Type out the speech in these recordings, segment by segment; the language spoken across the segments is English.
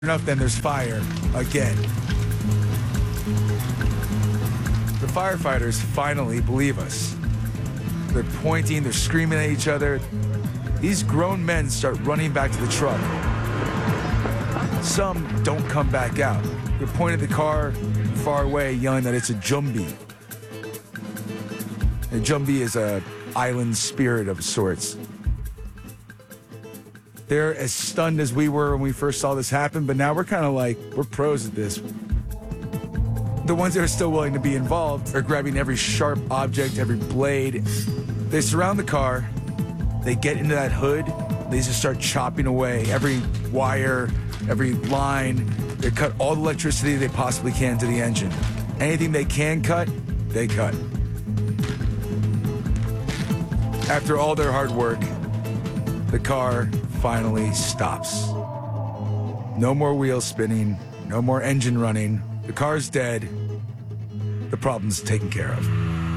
enough, then there's fire again. The firefighters finally believe us. They're pointing, they're screaming at each other. These grown men start running back to the truck. Some don't come back out. They're pointing the car far away, yelling that it's a Jumbi. A Jumbi is a island spirit of sorts. They're as stunned as we were when we first saw this happen, but now we're kind of like, we're pros at this. The ones that are still willing to be involved are grabbing every sharp object, every blade. They surround the car. They get into that hood. They just start chopping away every wire, every line. They cut all the electricity they possibly can to the engine. Anything they can cut, they cut. After all their hard work, the car finally stops. No more wheels spinning, no more engine running. The car's dead. The problem's taken care of.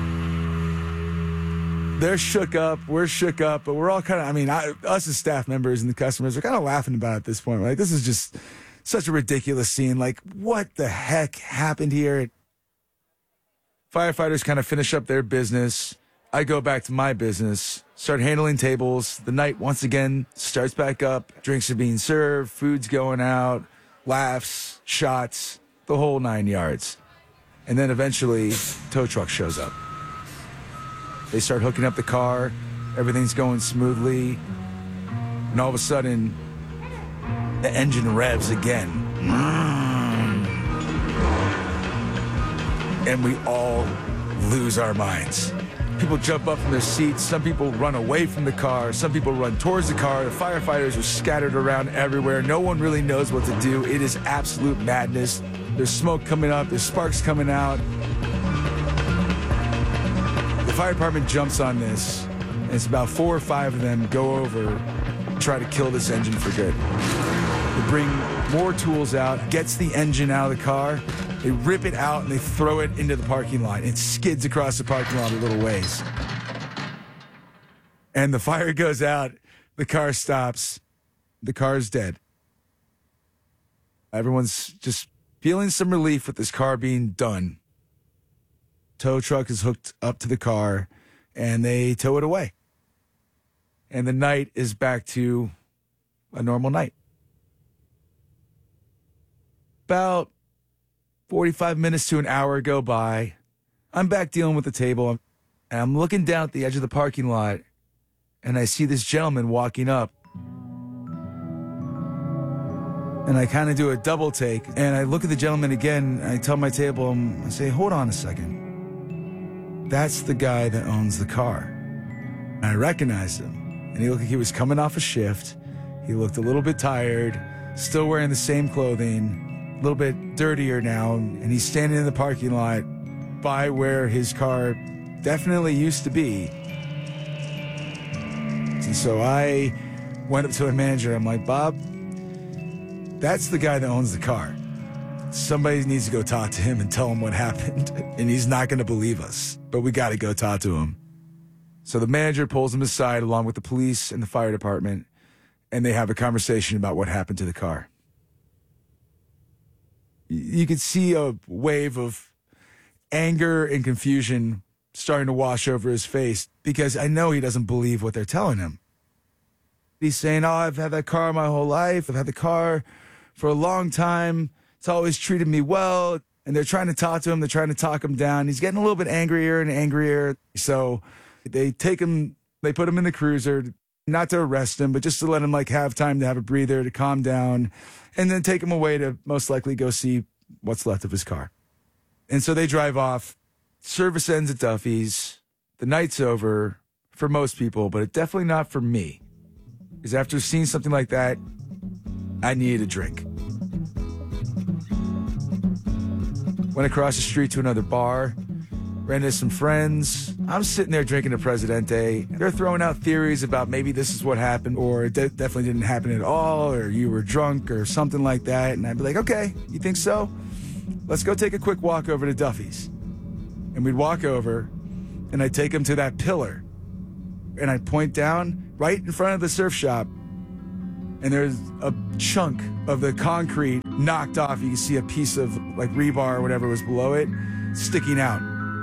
They're shook up, we're shook up, but we're all kind of, us as staff members and the customers are kind of laughing about it at this point. Like, this is just such a ridiculous scene. Like, what the heck happened here? Firefighters kind of finish up their business. I go back to my business, start handling tables. The night once again starts back up. Drinks are being served, food's going out, laughs, shots, the whole 9 yards. And then eventually, tow truck shows up. They start hooking up the car. Everything's going smoothly. And all of a sudden, the engine revs again. And we all lose our minds. People jump up from their seats. Some people run away from the car. Some people run towards the car. The firefighters are scattered around everywhere. No one really knows what to do. It is absolute madness. There's smoke coming up. There's sparks coming out. The fire department jumps on this, and it's about 4 or 5 of them go over, try to kill this engine for good. They bring more tools out, gets the engine out of the car. They rip it out and they throw it into the parking lot. It skids across the parking lot a little ways. And the fire goes out. The car stops. The car's dead. Everyone's just feeling some relief with this car being done. Tow truck is hooked up to the car and they tow it away. And the night is back to a normal night. About 45 minutes to an hour go by. I'm back dealing with the table, and I'm looking down at the edge of the parking lot, and I see this gentleman walking up. And I kind of do a double take, and I look at the gentleman again, and I tell my table, I say, hold on a second. That's the guy that owns the car. And I recognized him, and he looked like he was coming off a shift. He looked a little bit tired, still wearing the same clothing, a little bit dirtier now, and he's standing in the parking lot by where his car definitely used to be. And so I went up to a manager. I'm like, Bob, that's the guy that owns the car. Somebody needs to go talk to him and tell him what happened. And he's not going to believe us, but we got to go talk to him. So the manager pulls him aside along with the police and the fire department, and they have a conversation about what happened to the car. You could see a wave of anger and confusion starting to wash over his face because I know he doesn't believe what they're telling him. He's saying, I've had that car my whole life. I've had the car for a long time. It's always treated me well. And they're trying to talk to him. They're trying to talk him down. He's getting a little bit angrier and angrier. So they take him, they put him in the cruiser, not to arrest him, but just to let him have time to have a breather, to calm down, and then take him away to most likely go see what's left of his car. And so they drive off. Service ends at Duffy's. The night's over for most people, but definitely not for me. Because after seeing something like that, I needed a drink. Went across the street to another bar, ran into some friends. I'm sitting there drinking a Presidente. They're throwing out theories about maybe this is what happened, or it definitely didn't happen at all, or you were drunk, or something like that. And I'd be like, okay, you think so? Let's go take a quick walk over to Duffy's. And we'd walk over, and I'd take him to that pillar. And I'd point down right in front of the surf shop. and there's a chunk of the concrete knocked off. You can see a piece of like rebar or whatever was below it sticking out.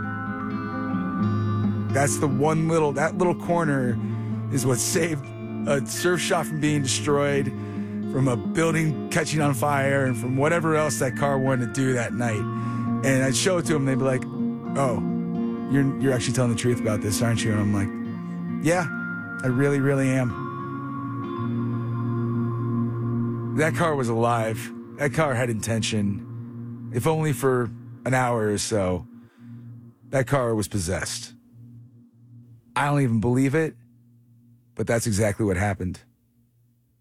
That's that little corner is what saved a surf shop from being destroyed, from a building catching on fire, and from whatever else that car wanted to do that night. And I'd show it to them, they'd be like, oh, you're actually telling the truth about this, aren't you? And I'm like, yeah, I really, really am. That car was alive. That car had intention. If only for an hour or so. That car was possessed. I don't even believe it, but that's exactly what happened.